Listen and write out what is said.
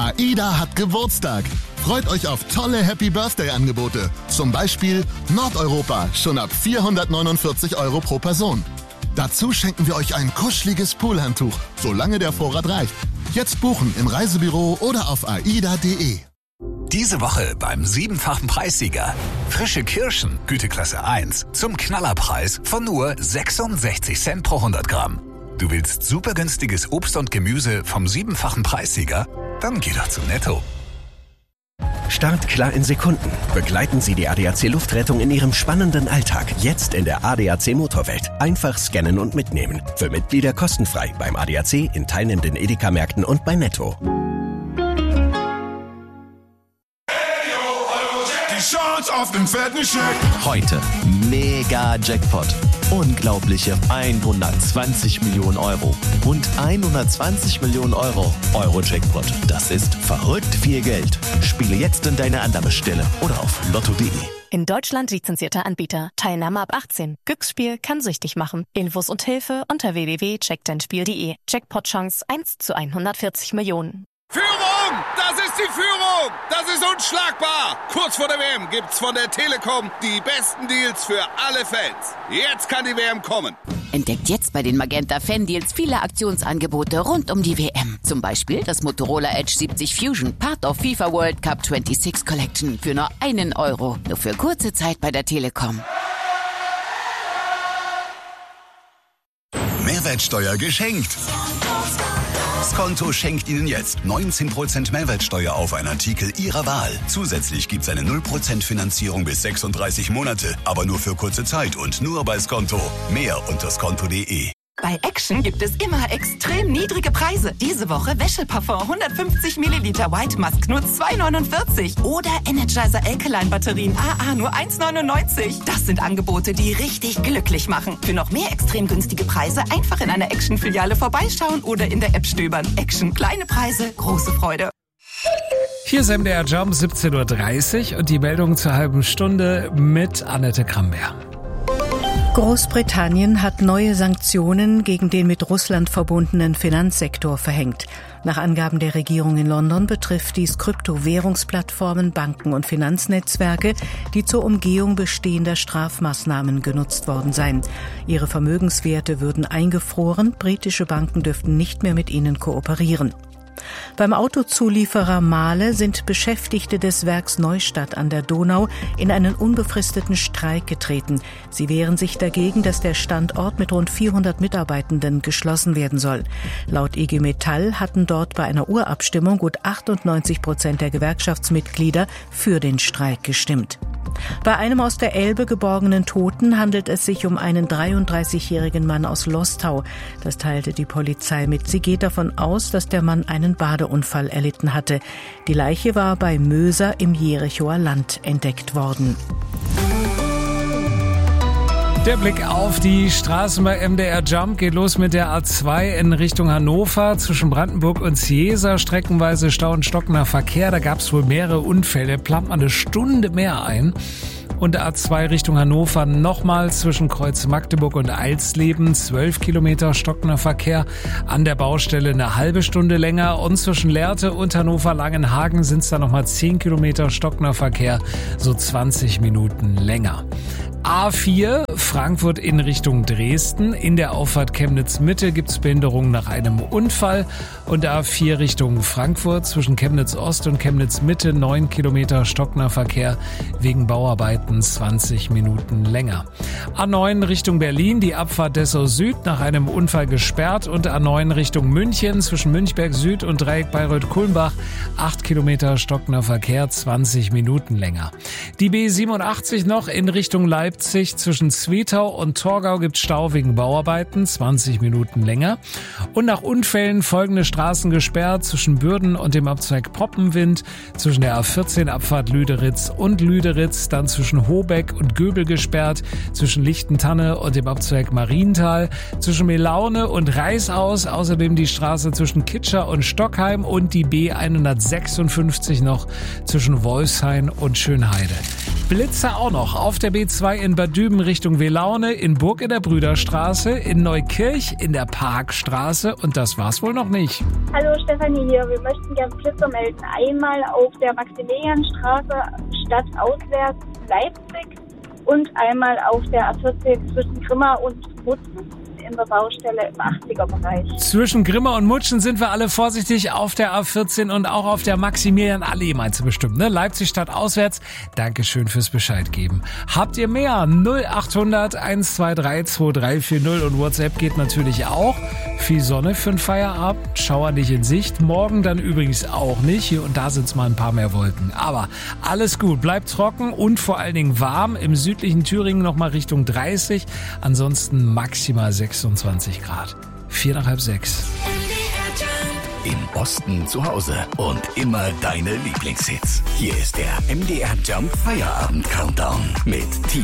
AIDA hat Geburtstag. Freut euch auf tolle Happy-Birthday-Angebote. Zum Beispiel Nordeuropa, schon ab 449 € pro Person. Dazu schenken wir euch ein kuscheliges Poolhandtuch, solange der Vorrat reicht. Jetzt buchen im Reisebüro oder auf aida.de. Diese Woche beim 7-fachen Preissieger. Frische Kirschen, Güteklasse 1, zum Knallerpreis von nur 66 Cent pro 100 Gramm. Du willst super günstiges Obst und Gemüse vom 7-fachen Preissieger? Dann geh doch zu Netto. Startklar in Sekunden. Begleiten Sie die ADAC Luftrettung in Ihrem spannenden Alltag. Jetzt in der ADAC Motorwelt. Einfach scannen und mitnehmen. Für Mitglieder kostenfrei beim ADAC, in teilnehmenden Edeka-Märkten und bei Netto. Chance auf den fetten Scheck. Heute mega Jackpot. Unglaubliche 120 Millionen Euro. Rund 120 Millionen Euro. Euro-Jackpot. Das ist verrückt viel Geld. Spiele jetzt in deine Annahmestelle oder auf lotto.de. In Deutschland lizenzierter Anbieter. Teilnahme ab 18. Glücksspiel kann süchtig machen. Infos und Hilfe unter www.checkdeinspiel.de. Jackpot-Chance 1 zu 140 Millionen. Führung! Das ist die Führung! Das ist unschlagbar! Kurz vor der WM gibt's von der Telekom die besten Deals für alle Fans. Jetzt kann die WM kommen. Entdeckt jetzt bei den Magenta Fan Deals viele Aktionsangebote rund um die WM. Zum Beispiel das Motorola Edge 70 Fusion, Part of FIFA World Cup 26 Collection für nur €1. Nur für kurze Zeit bei der Telekom. Mehrwertsteuer geschenkt. Skonto schenkt Ihnen jetzt 19% Mehrwertsteuer auf einen Artikel Ihrer Wahl. Zusätzlich gibt's eine 0% Finanzierung bis 36 Monate, aber nur für kurze Zeit und nur bei Skonto. Mehr unter skonto.de. Bei Action gibt es immer extrem niedrige Preise. Diese Woche Wäscheparfum 150 Milliliter White Musk nur 2,49 oder Energizer Alkaline Batterien AA nur 1,99. Das sind Angebote, die richtig glücklich machen. Für noch mehr extrem günstige Preise einfach in einer Action-Filiale vorbeischauen oder in der App stöbern. Action, kleine Preise, große Freude. Hier ist MDR Jump 17:30 Uhr und die Meldung zur halben Stunde mit Annette Kramberg. Großbritannien hat neue Sanktionen gegen den mit Russland verbundenen Finanzsektor verhängt. Nach Angaben der Regierung in London betrifft dies Kryptowährungsplattformen, Banken und Finanznetzwerke, die zur Umgehung bestehender Strafmaßnahmen genutzt worden seien. Ihre Vermögenswerte würden eingefroren, britische Banken dürften nicht mehr mit ihnen kooperieren. Beim Autozulieferer Mahle sind Beschäftigte des Werks Neustadt an der Donau in einen unbefristeten Streik getreten. Sie wehren sich dagegen, dass der Standort mit rund 400 Mitarbeitenden geschlossen werden soll. Laut IG Metall hatten dort bei einer Urabstimmung gut 98% der Gewerkschaftsmitglieder für den Streik gestimmt. Bei einem aus der Elbe geborgenen Toten handelt es sich um einen 33-jährigen Mann aus Lostau. Das teilte die Polizei mit. Sie geht davon aus, dass der Mann einen Badeunfall erlitten hatte. Die Leiche war bei Möser im Jerichoer Land entdeckt worden. Der Blick auf die Straßen bei MDR Jump geht los mit der A2 in Richtung Hannover. Zwischen Brandenburg und Ciesa streckenweise Stau und stockender Verkehr. Da gab es wohl mehrere Unfälle. Plant man eine Stunde mehr ein. Und A2 Richtung Hannover nochmals zwischen Kreuz Magdeburg und Eilsleben 12 Kilometer stockender Verkehr. An der Baustelle eine halbe Stunde länger. Und zwischen Lehrte und Hannover-Langenhagen sind es dann nochmal 10 Kilometer stockender Verkehr, so 20 Minuten länger. A4 Frankfurt in Richtung Dresden. In der Auffahrt Chemnitz-Mitte gibt es Behinderungen nach einem Unfall. Und A4 Richtung Frankfurt zwischen Chemnitz-Ost und Chemnitz-Mitte 9 Kilometer stockender Verkehr wegen Bauarbeiten 20 Minuten länger. A9 Richtung Berlin, die Abfahrt Dessau Süd nach einem Unfall gesperrt. Und A9 Richtung München zwischen Münchberg Süd und Dreieck Bayreuth-Kulmbach 8 Kilometer stockender Verkehr 20 Minuten länger. Die B87 noch in Richtung Leipzig zwischen Zwietau und Torgau gibt Stau wegen Bauarbeiten, 20 Minuten länger. Und nach Unfällen folgende Straßen gesperrt zwischen Bürden und dem Abzweig Poppenwind, zwischen der A14 Abfahrt Lüderitz und Lüderitz, dann zwischen Hobeck und Göbel gesperrt, zwischen Lichtentanne und dem Abzweig Marienthal, zwischen Melaune und Reißaus, außerdem die Straße zwischen Kitscher und Stockheim und die B156 noch zwischen Wolfshain und Schönheide. Blitzer auch noch auf der B2 in Bad Düben Richtung Welaune, in Burg in der Brüderstraße, in Neukirch in der Parkstraße und das war's wohl noch nicht. Hallo Stefanie hier, wir möchten gerne Blitzer melden. Einmal auf der Maximilianstraße stadtauswärts Leipzig und einmal auf der A14 zwischen Grimma und Mutzen in der Baustelle im 80er-Bereich. Zwischen Grimma und Mutschen sind wir alle vorsichtig auf der A14 und auch auf der Maximilianallee, meinst du bestimmt, ne? Leipzig stadtauswärts. Dankeschön fürs Bescheid geben. Habt ihr mehr? 0800 123 2340 und WhatsApp geht natürlich auch. Viel Sonne für den Feierabend, Schauer nicht in Sicht. Morgen dann übrigens auch nicht. Hier und da sind es mal ein paar mehr Wolken. Aber alles gut, bleibt trocken und vor allen Dingen warm. Im südlichen Thüringen nochmal Richtung 30. Ansonsten maximal 26 Grad. 4 nach halb 6. Im Osten zu Hause und immer deine Lieblingshits. Hier ist der MDR Jump Feierabend Countdown mit